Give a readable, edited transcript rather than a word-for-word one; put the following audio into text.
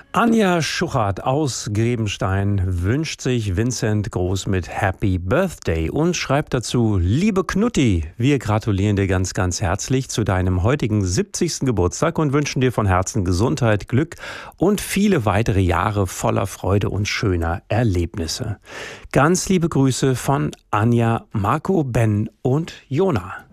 Anja Schuchert aus Grebenstein wünscht sich Vincent Groß mit Happy Birthday und schreibt dazu: Liebe Knutti, wir gratulieren dir ganz, ganz herzlich zu deinem heutigen 70. Geburtstag und wünschen dir von Herzen Gesundheit, Glück und viele weitere Jahre voller Freude und schöner Erlebnisse. Ganz liebe Grüße von Anja, Marco, Ben und Jona.